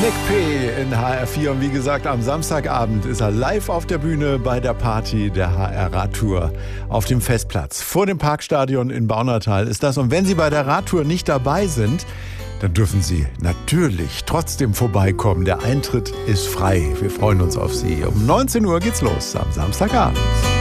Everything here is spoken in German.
Nick P. in HR4 und wie gesagt, am Samstagabend ist er live auf der Bühne bei der Party der HR Radtour auf dem Festplatz. Vor dem Parkstadion in Baunatal ist das. Und wenn Sie bei der Radtour nicht dabei sind, dann dürfen Sie natürlich trotzdem vorbeikommen. Der Eintritt ist frei. Wir freuen uns auf Sie. Um 19 Uhr geht's los am Samstagabend.